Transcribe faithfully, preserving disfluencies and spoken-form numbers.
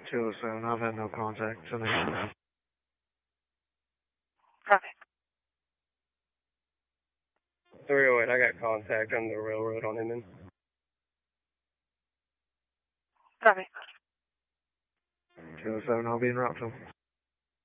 two oh seven, I've had no contact. So they- Copy. three oh eight, I got contact on the railroad on him. Copy. two oh seven, I'll be en route to him.